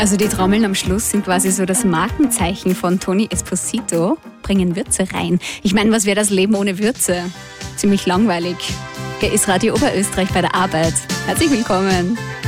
Also die Trommeln am Schluss sind quasi so das Markenzeichen von Tony Esposito. Bringen Würze rein. Ich meine, was wäre das Leben ohne Würze? Ziemlich langweilig. Hier ist Radio Oberösterreich bei der Arbeit. Herzlich willkommen.